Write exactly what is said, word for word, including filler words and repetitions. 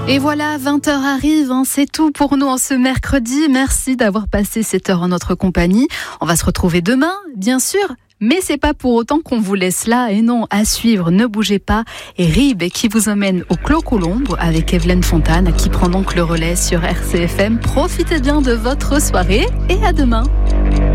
Et voilà, vingt heures arrive, hein, c'est tout pour nous en ce mercredi. Merci d'avoir passé cette heure en notre compagnie. On va se retrouver demain, bien sûr. Mais c'est pas pour autant qu'on vous laisse là. Et non, à suivre, ne bougez pas. Et Rib qui vous emmène au Clos Colombe avec Evelyne Fontane qui prend donc le relais sur R C F M. Profitez bien de votre soirée et à demain.